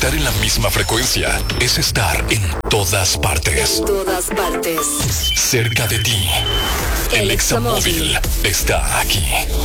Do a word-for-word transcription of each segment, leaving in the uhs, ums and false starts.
Estar en la misma frecuencia es estar en todas partes. En todas partes. Cerca de ti. El, el Examóvil está aquí.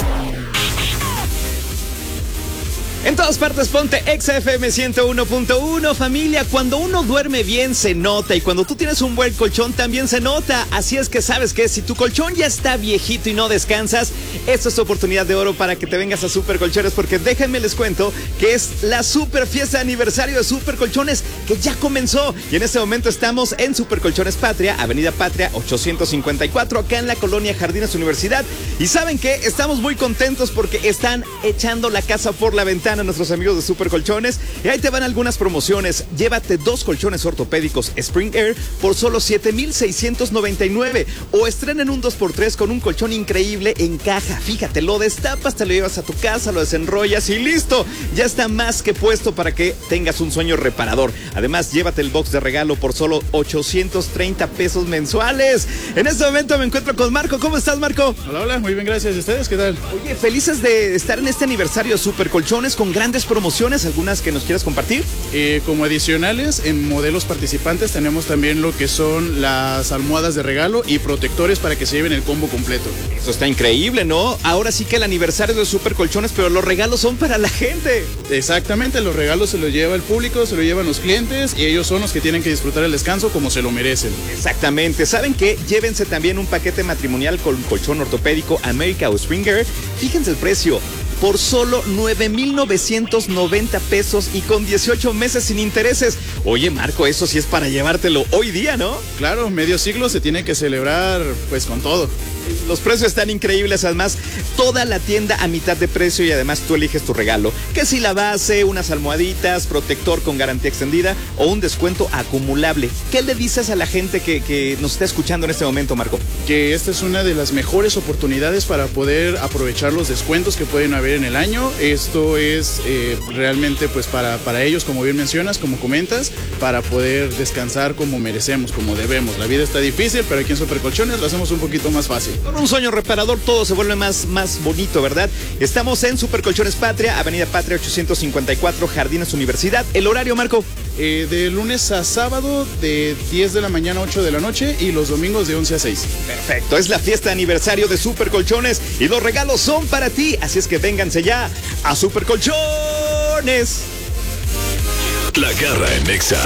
En todas partes ponte Exa F M ciento uno punto uno, familia. Cuando uno duerme bien se nota, y cuando tú tienes un buen colchón también se nota. Así es que sabes que si tu colchón ya está viejito y no descansas, esta es tu oportunidad de oro para que te vengas a Super Colchones, porque déjenme les cuento que es la super fiesta de aniversario de Super Colchones que ya comenzó, y en este momento estamos en Super Colchones Patria, Avenida Patria ochocientos cincuenta y cuatro, acá en la colonia Jardines Universidad. Y ¿saben qué? Estamos muy contentos porque están echando la casa por la ventana a nuestros amigos de Super Colchones, y ahí te van algunas promociones. Llévate dos colchones ortopédicos Spring Air por solo siete mil seiscientos noventa y nueve, o estrenen un dos por tres con un colchón increíble en caja. Fíjate, lo destapas, te lo llevas a tu casa, lo desenrollas y listo, ya está más que puesto para que tengas un sueño reparador. Además, llévate el box de regalo por solo ochocientos treinta pesos mensuales. En este momento me encuentro con Marco. ¿Cómo estás, Marco? Hola, hola, muy bien, gracias. ¿Y ustedes qué tal? Oye, felices de estar en este aniversario de Super Colchones con grandes promociones, algunas que nos quieras compartir. Eh, como adicionales, en modelos participantes tenemos también lo que son las almohadas de regalo y protectores para que se lleven el combo completo. Eso está increíble, ¿no? Ahora sí que el aniversario de Super Colchones, pero los regalos son para la gente. Exactamente, los regalos se los lleva el público, se los llevan los clientes, y ellos son los que tienen que disfrutar el descanso como se lo merecen. Exactamente. ¿Saben qué? Llévense también un paquete matrimonial con colchón ortopédico America o Springer. Fíjense el precio, por solo nueve mil novecientos noventa pesos y con dieciocho meses sin intereses. Oye, Marco, eso sí es para llevártelo hoy día, ¿no? Claro, medio siglo se tiene que celebrar pues con todo. Los precios están increíbles, además toda la tienda a mitad de precio, y además tú eliges tu regalo, que si la base, unas almohaditas, protector con garantía extendida o un descuento acumulable. ¿Qué le dices a la gente que, que nos está escuchando en este momento, Marco? Que esta es una de las mejores oportunidades para poder aprovechar los descuentos que pueden haber en el año. Esto es eh, realmente pues para, para ellos, como bien mencionas, como comentas, para poder descansar como merecemos, como debemos. La vida está difícil, pero aquí en Super Colchones lo hacemos un poquito más fácil. Con un sueño reparador todo se vuelve más, más bonito, ¿verdad? Estamos en Super Colchones Patria, Avenida Patria ochocientos cincuenta y cuatro, Jardines Universidad. ¿El horario, Marco? Eh, de lunes a sábado de diez de la mañana a ocho de la noche, y los domingos de once a seis. Perfecto, es la fiesta de aniversario de Super Colchones y los regalos son para ti, así es que vénganse ya a Super Colchones. La Garra en Exa.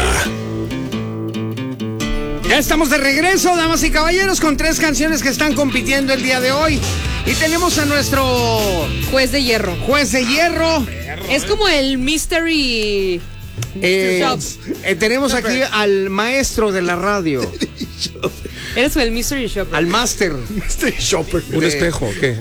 Ya estamos de regreso, damas y caballeros, con tres canciones que están compitiendo el día de hoy. Y tenemos a nuestro juez de hierro. Juez de hierro. Es como el Mystery eh, eh, Tenemos aquí al maestro de la radio. Eres el Mystery Shopper. Al Master. Mystery Shopper. ¿Un espejo? ¿Qué?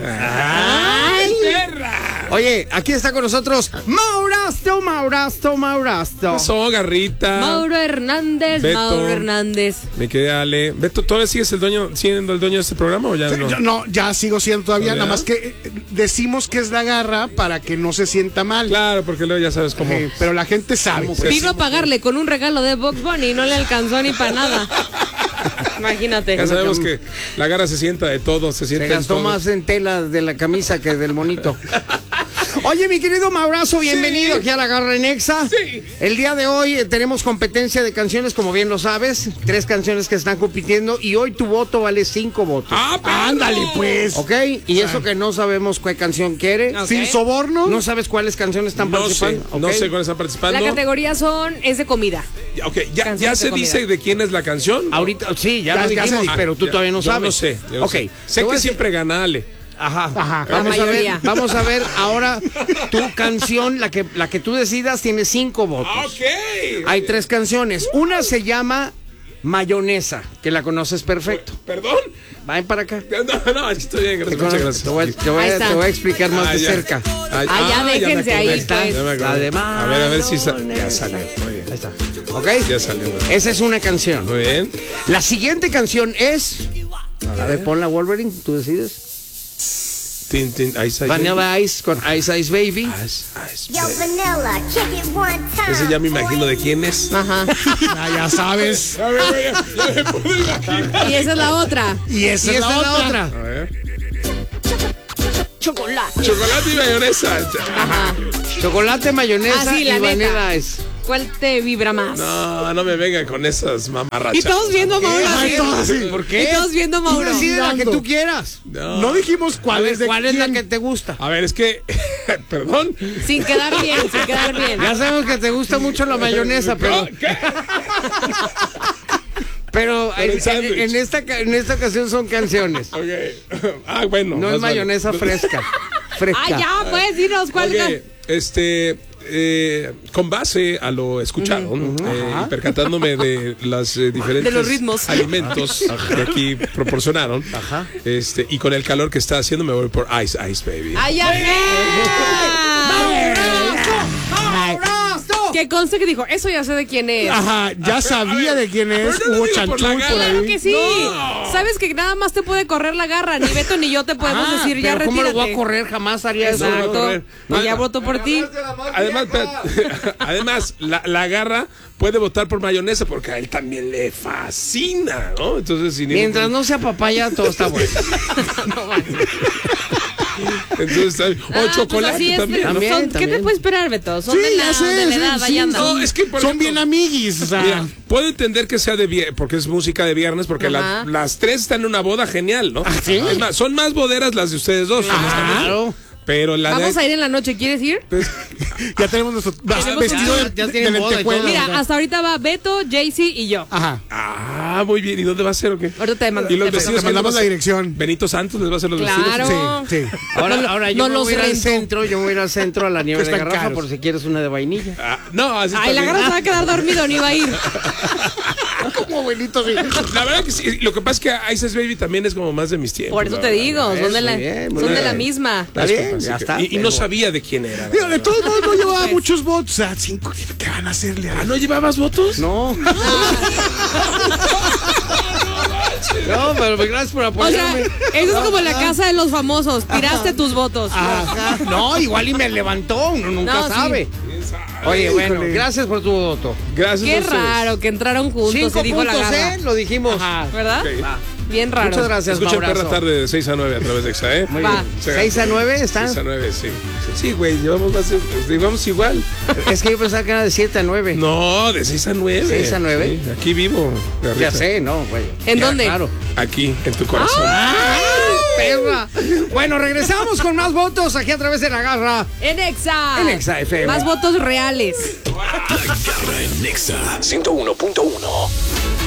¡Ay, perra! Oye, aquí está con nosotros Maurasto, Maurasto, Maurasto. Pasó, Garrita. Mauro Hernández, Beto. Mauro Hernández. Me quedé Ale. Beto, ¿todavía sigues el dueño, siendo el dueño de este programa o ya no? Yo, no, ya sigo siendo todavía, ¿Ya? nada más que decimos que es la garra para que no se sienta mal. Claro, porque luego ya sabes cómo. Eh, pero la gente sabe. ¿Cómo pues? Vino a pagarle con un regalo de Bugs Bunny y no le alcanzó ni para nada. Imagínate. Ya sabemos que la garra se sienta de todo, se sienta Se gastó en todo. más en tela de la camisa que del monito. Oye, mi querido Maurazo, bienvenido sí. aquí a la Garra en Exa. Sí. El día de hoy eh, tenemos competencia de canciones, como bien lo sabes. Tres canciones que están compitiendo y hoy tu voto vale cinco votos. ¡Ah, pero ándale, pues! Ok, y eso que no sabemos qué canción quiere. Okay. ¿Sin soborno? ¿No sabes cuáles canciones están No participando? sé, Okay. no sé cuáles están participando. La categoría son, es de comida. Ok, ya, Canciones ya de se comida. dice de quién es la canción. Ahorita, sí, ya, Ya- lo ya se dijimos, dijo. pero tú Ya, todavía no yo sabes. no sé. yo no Ok, sé. te Sé voy que a decir- siempre gana Ale. Ajá, Ajá. Vamos a, ver, mayoría. vamos a ver ahora tu canción, la que, la que tú decidas, tiene cinco votos. Ok. Hay tres canciones. Una se llama Mayonesa, que la conoces perfecto. ¿Perdón? Ven para acá. No, no, estoy bien, Te, gracias. Muchas gracias. te voy, a- te voy a- Ahí está. te voy a explicar más Ah, de ya. cerca. Ay, Ah, ya me déjense acordé. ahí, pues. Ya me acordé. Además, A ver, a ver si sa- Mayonesa. ya salió. Muy bien. Ahí está. ¿Ok? Ya salió. Esa es una canción. Muy bien. La siguiente canción es... A ver, pon la Wolverine, tú decides. Tin, tin, Ice, Ice, Vanilla Ice con Ice Ice Baby. Ice, Ice, Yo, Baby. Vanilla, kick it one time. Ese ya me imagino de quién es. Ajá. Ya, ya sabes. A ver, ya, ya me puedo imaginar. Y esa es la otra. Y esa Y es esa la es la otra. otra. A ver. Chocolate. Chocolate y mayonesa. Ajá. Chocolate, mayonesa Ah, sí, la y neta. Vanilla Ice. ¿cuál te vibra más? No, no me vengan con esas mamarrachas. Y todos viendo a Mauro. Ay, así. todos así. ¿Por Y qué? todos viendo a Tú Mauro. decide la que Dando. tú quieras. No. No dijimos A cuál ver, es de ¿cuál es la quién. que te gusta? A ver, es que, perdón. Sin quedar bien, sin quedar bien. Ya sabemos que te gusta mucho la mayonesa, pero... ¿Qué? Pero Pero el en, sándwich. en esta, ca- en esta ocasión son canciones. Ok. Ah, bueno. No más es vale. mayonesa fresca. Fresca. Ah, ya, pues, dinos cuál. Ok, este, eh, con base a lo escuchado, eh, y percatándome de las eh, diferentes De los ritmos. alimentos que aquí proporcionaron, Ajá. este, y con el calor que está haciendo me voy por Ice Ice Baby. ¡Ay, ya! Que conste que dijo, eso ya sé de quién es. Ajá, ya sabía de quién es. pero no lo Hubo digo por la chanchul por gala. Claro ahí. que sí. No. Sabes que nada más te puede correr la garra. Ni Beto ni yo te podemos Ah, decir, ya pero ¿cómo retírate. lo voy a correr? Jamás haría eso. No, no, no. Exacto. correr. Y ya voto por ti. Además, espérate, además la, la garra puede votar por mayonesa porque a él también le fascina, ¿no? Entonces, sin ningún- Mientras no sea papaya, todo está bueno. Entonces, está bien. O Ah, pues chocolate así es, también, ¿no? También, son- ¿Qué también. te puede esperar, Beto? Son Sí, de la, ya sé, de la sí, edad, sí, ahí andan. No, es que por Son ejemplo, bien amiguis. O sea, mira, puedo entender que sea de viernes, porque es música de viernes, porque la- Ajá. las tres están en una boda genial, ¿no? ¿sí? Es más, son más boderas las de ustedes dos. honestamente. Claro. Pero la Vamos de... a ir en la noche, ¿quieres ir? ya tenemos nuestro Tenemos vestido ya- de, ya de tienen boda y lentejuela. todo. Mira, hasta ahorita va Beto, Jaycee y yo. Ajá. Ah, muy bien. ¿Y dónde va a ser o qué? Ahorita te mando. ¿Y los te vestidos? Te mandamos la dirección. ¿Benito Santos les va a hacer los Claro. vestidos? Sí, sí. Ahora, No, ahora yo no me los voy a ir al rento. centro, yo me voy a ir al centro a la nieve de Están garrafa caros. por si quieres una de vainilla. Ah, no, así Ay, está la bien. garra se va a quedar dormido, ni va a ir. Como Benito, sí. La verdad que sí. Lo que pasa es que Ice Ice Baby también es como más de mis tiempos. Por eso la te verdad. digo, son de Eso, la, bien, muy son de bien. la misma. Está bien, Así ya que- está. Y, y no sabía de quién era. Digo, de todos modos no llevaba Pues. muchos votos. O sea, cinco, ¿qué van a hacerle? Ah, ¿no llevabas votos? No. No, pero gracias por O sea, apoyarme. eso es como la casa de los famosos. Tiraste tus votos. Ajá. No, igual y me levantó, uno nunca No, sí. sabe. Oye, bueno, Híjole. gracias por tu voto. Gracias Qué a ustedes. raro que entraron juntos Cinco y dijo la puntos, garra. ¿eh? Lo dijimos. ¿Verdad? Ok. Bien raro. Muchas gracias, Escuchen Maurazo. Perra Tarde de seis a nueve a través de Exa, ¿eh? Muy Va. bien. ¿seis a nueve están? seis a nueve, sí. Sí, güey, llevamos más, llevamos igual. Es que yo pensaba que era de siete a nueve. No, de seis a nueve. ¿seis a nueve? Sí, aquí vivo. de Ya risa. sé, no, güey. ¿En Ya, dónde? Claro. Aquí, en tu corazón. Perra. Bueno, regresamos con más votos aquí a través de la garra. En Exa. En Exa F M. Más votos reales. La garra en Nexa ciento uno punto uno.